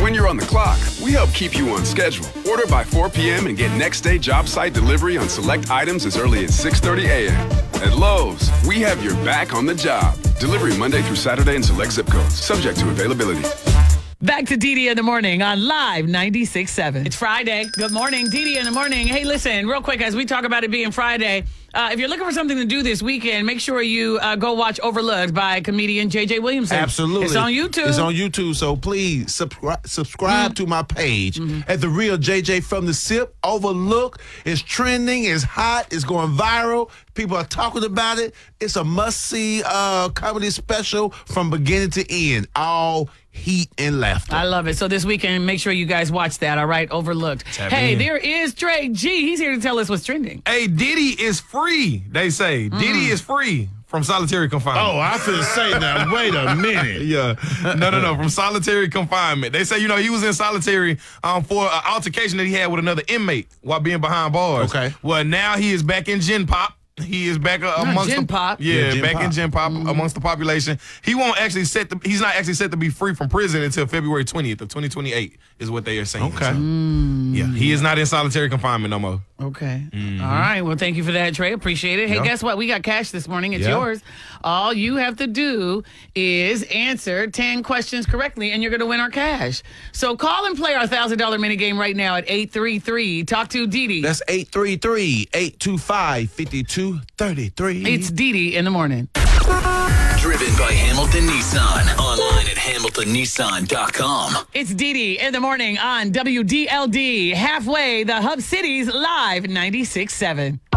when you're on the clock, we help keep you on schedule. Order by 4 p.m. and get next-day job site delivery on select items as early as 6:30 a.m. At Lowe's, we have your back on the job. Delivery Monday through Saturday in select zip codes. Subject to availability. Back to Didi in the morning on Live 96.7. It's Friday. Good morning, Didi in the morning. Hey, listen, real quick, as we talk about it being Friday, if you're looking for something to do this weekend, make sure you go watch Overlooked by comedian J.J. Williamson. Absolutely. It's on YouTube. It's on YouTube, so please subscribe to my page at The Real JJ from the SIP. Overlooked is trending, it's hot, it's going viral. People are talking about it. It's a must-see comedy special from beginning to end. All heat and laughter. I love it. So this weekend, make sure you guys watch that, all right? Overlooked. Hey, there is Drake G. He's here to tell us what's trending. Hey, Diddy is free, they say. Diddy is free from solitary confinement. Oh, I feel say now. Wait a minute. Yeah. No. From solitary confinement. They say, he was in solitary for an altercation that he had with another inmate while being behind bars. Okay. Well, now he is back in Gen Pop. He is back amongst Gen Pop. in Gen Pop amongst the population. He's not actually set to be free from prison until February 20th of 2028 is what they are saying. Okay. So, he is not in solitary confinement no more. Okay. All right. Well, thank you for that, Trey. Appreciate it. Hey, guess what? We got cash this morning. It's yours. All you have to do is answer 10 questions correctly, and you're going to win our cash. So call and play our $1,000 mini game right now at 833. Talk to Didi. That's 833-825-5233. It's Didi in the morning. Driven by Hamilton Nissan. Online at HamiltonNissan.com. It's Didi in the morning on WDLD. Halfway, the Hub Cities Live 96.7.